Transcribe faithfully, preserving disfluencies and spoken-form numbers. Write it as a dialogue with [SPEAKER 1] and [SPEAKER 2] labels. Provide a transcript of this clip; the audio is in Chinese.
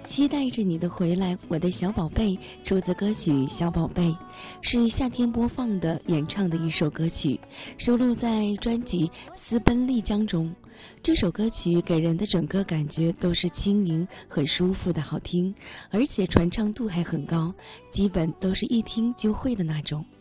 [SPEAKER 1] 期待着你的回来，我的小宝贝，出自歌曲《小宝贝》，是夏天播放的演唱的一首歌曲，收录在专辑《私奔丽江》中。这首歌曲给人的整个感觉都是轻盈、很舒服的好听，而且传唱度还很高，基本都是一听就会的那种。